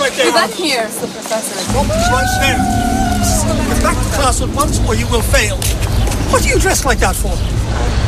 right there. Get back here. It's the professor. Right there. Get back to class at once or you will fail. What are you dressed like that for?